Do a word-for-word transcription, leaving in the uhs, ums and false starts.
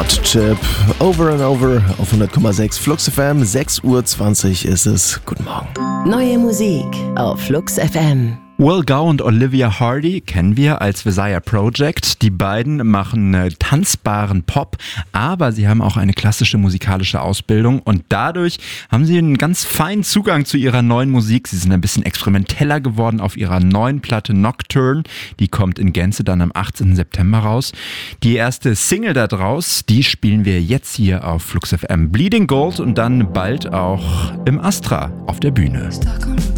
Chocolate Chip, Over and Over auf hundert Komma sechs Flux F M, sechs Uhr zwanzig ist es. Guten Morgen. Neue Musik auf Flux F M. Will Gau und Olivia Hardy kennen wir als Visaya Project. Die beiden machen äh, tanzbaren Pop, aber sie haben auch eine klassische musikalische Ausbildung und dadurch haben sie einen ganz feinen Zugang zu ihrer neuen Musik. Sie sind ein bisschen experimenteller geworden auf ihrer neuen Platte Nocturne. Die kommt in Gänze dann am achtzehnten September raus. Die erste Single da draus, die spielen wir jetzt hier auf Flux F M. Bleeding Gold und dann bald auch im Astra auf der Bühne.